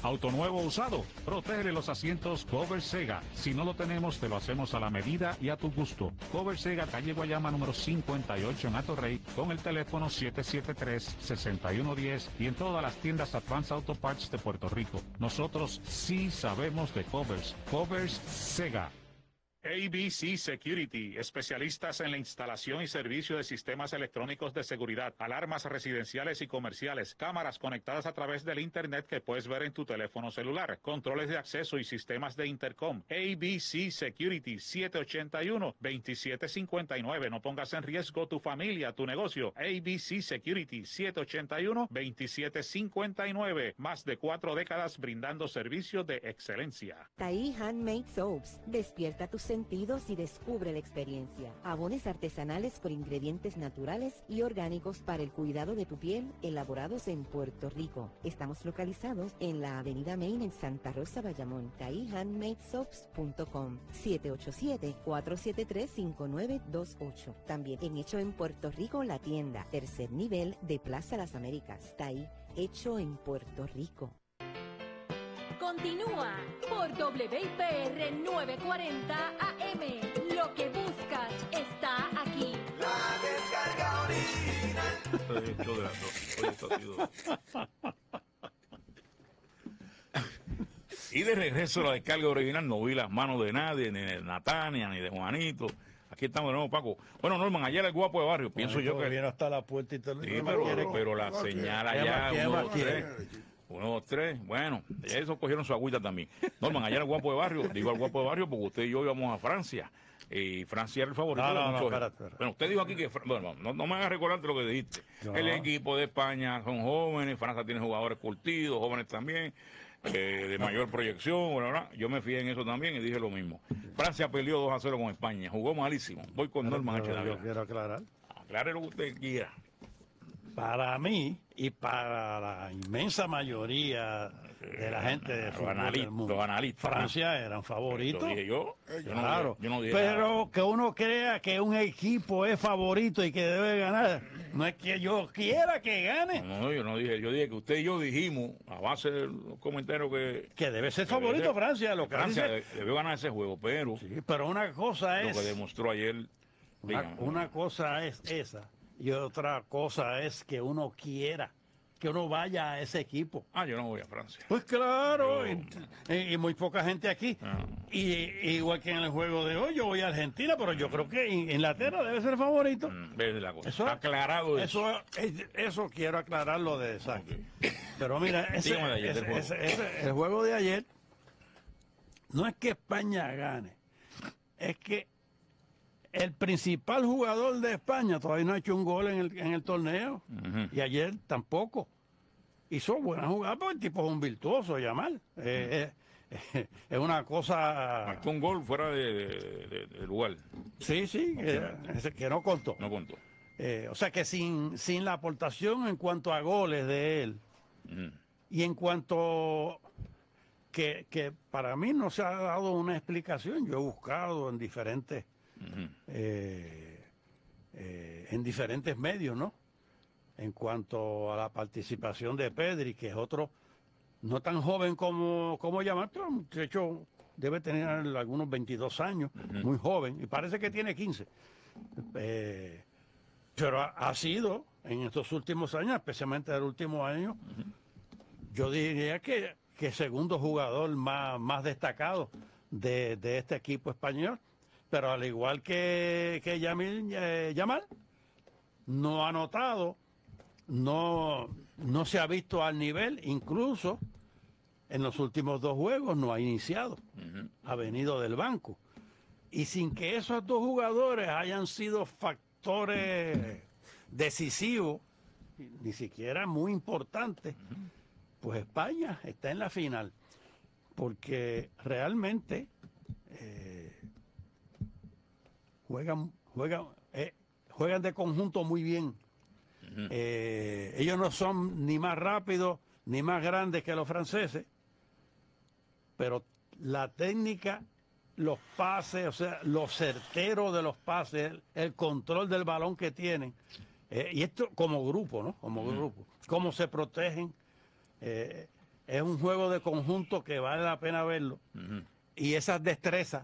Auto nuevo o usado, protégele los asientos Cover Sega. Si no lo tenemos, te lo hacemos a la medida y a tu gusto. Cover Sega, calle Guayama número 58 en Atorrey, con el teléfono 773-6110 y en todas las tiendas Advance Auto Parts de Puerto Rico. Nosotros sí sabemos de covers. Covers Sega. ABC Security, especialistas en la instalación y servicio de sistemas electrónicos de seguridad, alarmas residenciales y comerciales, cámaras conectadas a través del Internet que puedes ver en tu teléfono celular, controles de acceso y sistemas de intercom. ABC Security, 781-2759. No pongas en riesgo tu familia, tu negocio. ABC Security, 781-2759. Más de 4 décadas brindando servicios de excelencia. Tahí Handmade Soaps. Despierta tus sentidos y descubre la experiencia. Jabones artesanales con ingredientes naturales y orgánicos para el cuidado de tu piel, elaborados en Puerto Rico. Estamos localizados en la Avenida Main en Santa Rosa, Bayamón. TahíHandmadeSoaps.com 787-473-5928. También en Hecho en Puerto Rico, la tienda, tercer nivel de Plaza Las Américas. Tahí, hecho en Puerto Rico. Continúa por WIPR 940 AM. Lo que buscas está aquí. La descarga original. Y de regreso a la descarga original, no vi las manos de nadie, ni de Natania, ni de Juanito. Aquí estamos de nuevo, Paco. Bueno, Norman, ayer el guapo de barrio, pienso yo que... viene hasta la puerta y te lo Sí, pero la señal allá, 1, 2, 3. 1, 2, 3, bueno, esos cogieron su agüita también. Norman, ayer el guapo de barrio, digo al guapo de barrio porque usted y yo íbamos a Francia. Y Francia era el favorito de muchos. Espérate. Bueno, usted dijo aquí que, bueno, no me hagas recordarte lo que dijiste. El equipo de España son jóvenes, Francia tiene jugadores curtidos, jóvenes también, de mayor proyección, bla. Yo me fié en eso también y dije lo mismo. Francia peleó 2-0 con España, jugó malísimo. Voy con Norman H. Yo quiero aclarar. Aclare lo que usted quiera. Para mí y para la inmensa mayoría de la gente de fútbol del mundo, los analistas, Francia eran favoritos. Lo dije yo. Claro, yo no dije pero nada. que uno crea que un equipo es favorito y que debe ganar, no es que yo quiera que gane. No, yo no dije, yo dije que usted y yo dijimos, a base de los comentarios que debe ser favorito Francia. Lo que Francia dice, debió ganar ese juego, pero, sí, pero una cosa es... lo que demostró ayer... Una cosa es esa y otra cosa es que uno quiera, que uno vaya a ese equipo. Yo no voy a Francia. Pues claro, y muy poca gente aquí. Y igual que en el juego de hoy, yo voy a Argentina, pero yo creo que Inglaterra debe ser favorito. Ves la cosa. Eso, aclarado eso quiero aclararlo de esa. Okay. Pero mira, el juego de ayer no es que España gane, es que el principal jugador de España todavía no ha hecho un gol en el torneo. Y ayer tampoco. Hizo buena jugada porque el tipo es un virtuoso, Yamal. Es una cosa... Marcó un gol fuera de lugar. Sí, que no contó. No contó. O sea que sin la aportación en cuanto a goles de él, y en cuanto... Que para mí no se ha dado una explicación. Yo he buscado en diferentes... en diferentes medios, ¿no? En cuanto a la participación de Pedri, que es otro no tan joven como Yamal, pero de hecho debe tener algunos 22 años, muy joven, y parece que tiene 15. Pero ha sido en estos últimos años, especialmente el último año, yo diría que segundo jugador más destacado de este equipo español. Pero al igual que Yamal, no ha anotado, no se ha visto al nivel, incluso en los últimos 2 juegos no ha iniciado, ha venido del banco. Y sin que esos 2 jugadores hayan sido factores decisivos, ni siquiera muy importantes, pues España está en la final, porque realmente... juegan de conjunto muy bien. Ellos no son ni más rápidos ni más grandes que los franceses, pero la técnica, los pases, o sea, lo certero de los pases, el control del balón que tienen, y esto como grupo, ¿no? Como grupo, cómo se protegen, es un juego de conjunto que vale la pena verlo. Y esas destrezas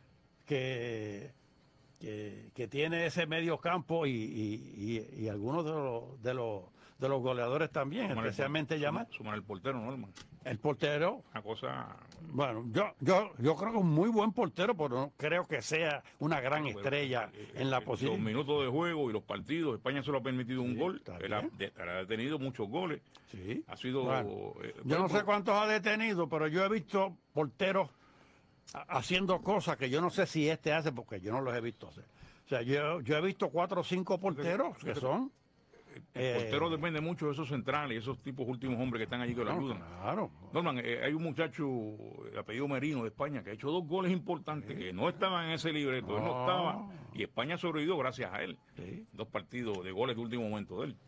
que tiene ese medio campo y algunos de los goleadores también, especialmente Yamal. Sumar el portero, Norman. El portero, Una cosa... bueno, yo creo que es un muy buen portero, pero no creo que sea una gran estrella en la posición. Los minutos de juego y los partidos, España solo ha permitido un gol. está Él ha detenido muchos goles. Sí. Ha sido... Bueno, yo no sé cuántos ha detenido, pero yo he visto porteros haciendo cosas que yo no sé si este hace, porque yo no los he visto hacer. O sea, yo he visto 4 o 5 porteros que son... El portero depende mucho de esos centrales, esos tipos últimos hombres que están allí que lo ayudan. Claro. Norman, hay un muchacho de apellido Merino de España que ha hecho 2 goles importantes que no estaban en ese libreto, él no estaba, y España sobrevivió gracias a él. Sí. 2 partidos de goles de último momento de él.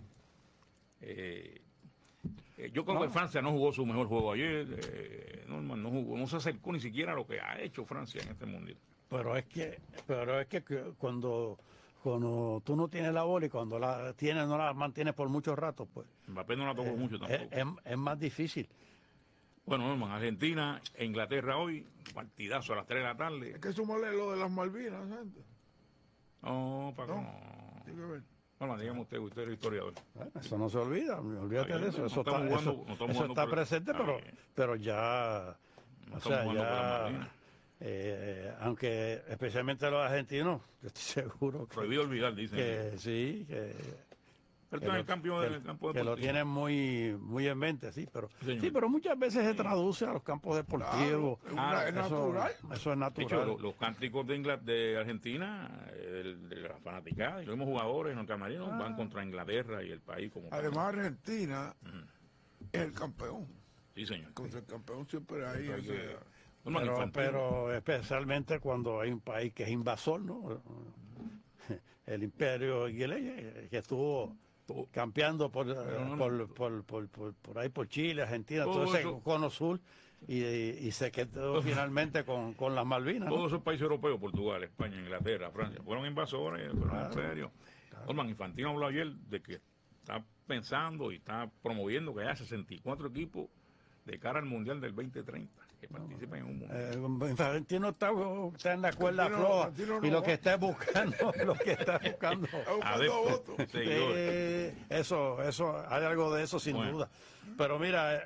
Yo creo que Francia no jugó su mejor juego ayer, Norman, no jugó, no se acercó ni siquiera a lo que ha hecho Francia en este mundial. Pero es que cuando tú no tienes la bola y cuando la tienes no la mantienes por mucho rato, pues Mbappé no la tocó mucho tampoco. es más difícil. Bueno, Norman, Argentina e Inglaterra hoy, partidazo a las 3 de la tarde. Hay que sumarle lo de las Malvinas, gente. No, Paco, No. no. Tiene que ver. Bueno, dígame usted es historiador. Bueno, eso no se olvida, olvídate de eso. No Eso estamos está, jugando- eso- no estamos eso jugando está por- presente, pero ya, No o estamos sea, jugando por la ya, Malvinas. aunque especialmente los argentinos, yo estoy seguro Prohibido olvidar, dicen. que sí, que Pero está en el campo del campo que lo deportivo. tienen muy en mente, sí, pero Señor. sí, pero muchas veces se traduce a los campos deportivos. Claro, es natural. Eso es De hecho, natural. los cánticos de Argentina, de la fanaticada y los mismos jugadores en el camarino van contra Inglaterra y el país como tal. Además, Argentina es el campeón. Sí, señor. Contra el campeón siempre hay ese... Norman, infantil. Pero especialmente cuando hay un país que es invasor, ¿no? El imperio inglés, que estuvo campeando por ahí por Chile, Argentina, Todo todo ese eso- cono sur y se quedó finalmente con las Malvinas, ¿no? Todos esos países europeos, Portugal, España, Inglaterra, Francia, fueron invasores, fueron imperios. Norman, Infantino habló ayer de que está pensando y está promoviendo que haya 64 equipos de cara al Mundial del 2030 que participen en un Mundial. Infantino está en la cuerda Infantino- floja Infantino no y lo va. que está buscando, Está buscando Adeptos, votos. seguidores. eso, hay algo de eso sin Bueno. duda. Pero mira,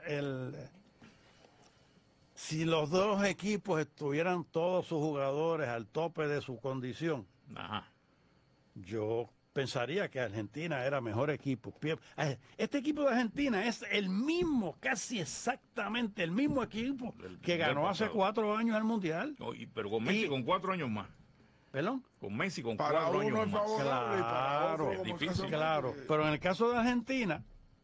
si los dos equipos estuvieran todos sus jugadores al tope de su condición, Ajá. yo pensaría que Argentina era mejor equipo. Este equipo de Argentina es el mismo, casi exactamente el mismo equipo Del que Mundial ganó hace pasado. 4 años el Mundial. No, pero con Messi Y- con 4 años más. ¿Perdón? Con Messi con Para 4 uno años es más. favorable y para Claro, otro es como difícil. caso Claro, más, pero en el caso de Argentina,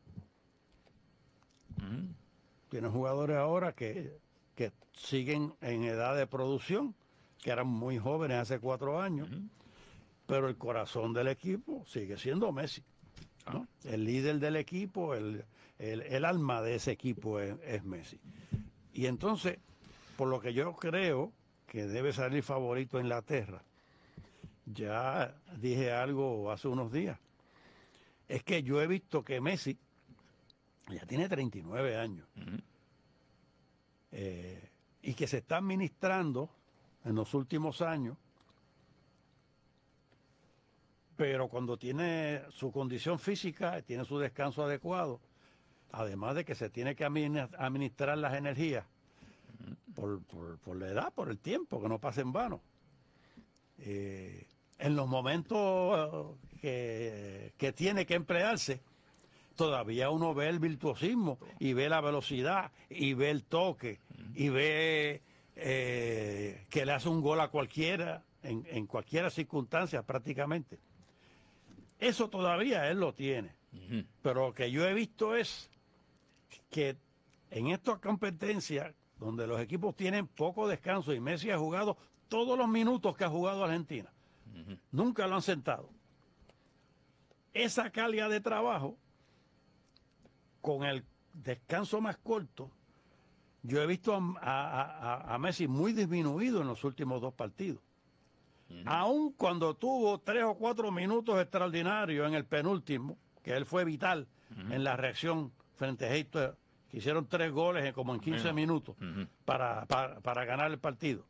tiene jugadores ahora que siguen en edad de producción, que eran muy jóvenes hace 4 años, pero el corazón del equipo sigue siendo Messi, ¿no? El líder del equipo, el alma de ese equipo es Messi. Y entonces, por lo que yo creo que debe salir favorito Inglaterra, ya dije algo hace unos días, es que yo he visto que Messi ya tiene 39 años y que se está administrando en los últimos años, pero cuando tiene su condición física, tiene su descanso adecuado, además de que se tiene que administrar las energías por la edad, por el tiempo, que no pase en vano. En los momentos que tiene que emplearse, todavía uno ve el virtuosismo y ve la velocidad y ve el toque y ve que le hace un gol a cualquiera en cualquier circunstancia prácticamente. Eso todavía él lo tiene. Pero lo que yo he visto es que en estas competencias donde los equipos tienen poco descanso y Messi ha jugado todos los minutos que ha jugado Argentina, nunca lo han sentado. Esa calidad de trabajo con el descanso más corto, yo he visto a Messi muy disminuido en los últimos 2 partidos. Aun cuando tuvo 3 o 4 minutos extraordinarios en el penúltimo, que él fue vital en la reacción frente a Egipto, que hicieron 3 goles como en 15 minutos para ganar el partido.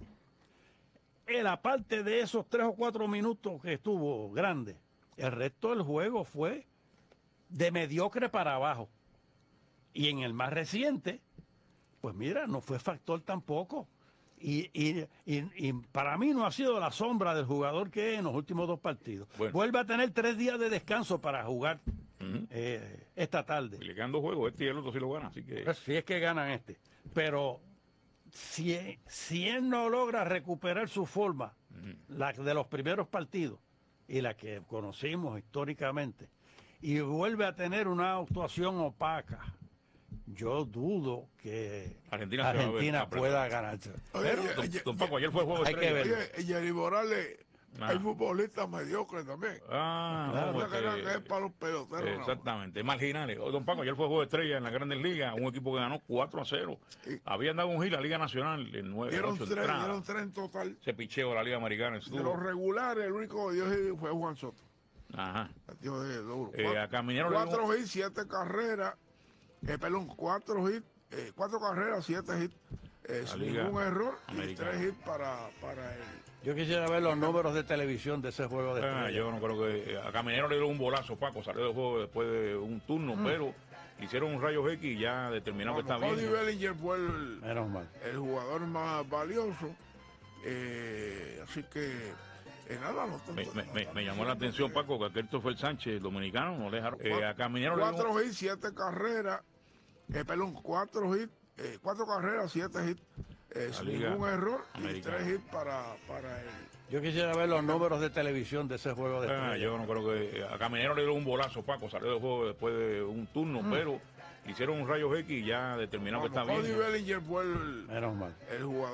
Aparte de esos 3 o 4 minutos que estuvo grande, el resto del juego fue de mediocre para abajo. Y en el más reciente, pues mira, no fue factor tampoco. Y para mí no ha sido la sombra del jugador que es en los últimos 2 partidos. Bueno. Vuelve a tener 3 días de descanso para jugar esta tarde. Y le quedan 2 juegos, este y el otro sí lo gana, así que... Pues si es que ganan este. Pero si él no logra recuperar su forma, la de los primeros partidos y la que conocimos históricamente, y vuelve a tener una actuación opaca, yo dudo que Argentina Argentina pueda ganarse. Oye, Pero Don Paco, ayer fue el juego de hay que estrella. ver. Oye, Jerry Morales, hay futbolistas mediocres también. Ah, No no, se crean que es para los peloteros. no. exactamente, marginales. Don Paco, ayer fue juego de estrella en las Grandes Ligas, un equipo que ganó 4-0. Sí. Habían dado un giro a la Liga Nacional en 9, Dieron 8 3 entradas. en total. Ese picheo de la Liga Americana es De los duro. regulares, el único que dio hit fue Juan Soto. Ajá. Partido de duro. A Caminero le dio 4 hits, 7 carreras. Perdón, 4 hits, 4 carreras, 7 hits. Sin Liga ningún error. Y Americana. 3 hits para él. yo quisiera ver los números de televisión de ese juego de estrellas. Yo no creo que... A Caminero le dio un bolazo, Paco, salió del juego después de un turno, pero hicieron un rayo X y ya determinaron que está Cody bien. Bellinger fue Menos mal. el jugador más valioso. Así que, nada, no tengo Me llamó la atención, Paco, que Christopher Sánchez, el dominicano, no le dejaron. A Caminero le dio 4 hits, 7 carreras. Perdón, 4 hits, 4 carreras, 7 hits. Sin Liga ningún error. Y Americana. 3 hits para él. Yo quisiera ver los números de televisión de ese juego de estrellas. yo no creo que... A Caminero le dio un bolazo, Paco, salió del juego después de un turno, pero hicieron un rayo X y ya determinaron que está Cody bien. Bellinger fue Menos mal. el jugador